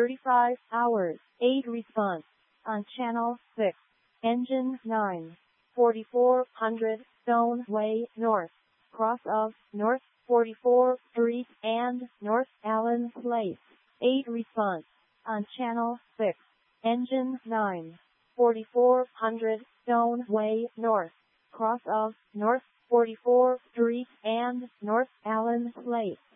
35 hours, 8 response. On channel 6. Engine 9. 4400 Stone Way North. Cross of North 44th Street and North Allen Place. 8 response. On channel 6. Engine 9. 4400 Stone Way North. Cross of North 44th Street and North Allen Place.